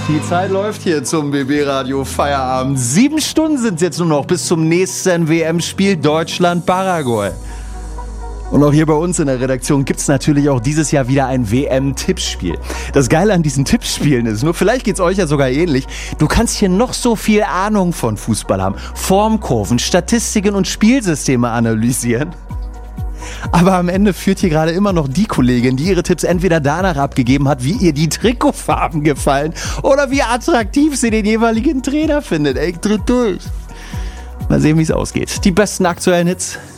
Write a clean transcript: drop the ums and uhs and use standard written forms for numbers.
Die Zeit läuft hier zum BB-Radio Feierabend. 7 Stunden sind es jetzt nur noch bis zum nächsten WM-Spiel Deutschland-Paraguay. Und auch hier bei uns in der Redaktion gibt es natürlich auch dieses Jahr wieder ein WM-Tippspiel. Das Geile an diesen Tippspielen ist, nur vielleicht geht's euch ja sogar ähnlich, du kannst hier noch so viel Ahnung von Fußball haben, Formkurven, Statistiken und Spielsysteme analysieren. Aber am Ende führt hier gerade immer noch die Kollegin, die ihre Tipps entweder danach abgegeben hat, wie ihr die Trikotfarben gefallen oder wie attraktiv sie den jeweiligen Trainer findet. Ey, tritt durch. Mal sehen, wie es ausgeht. Die besten aktuellen Hits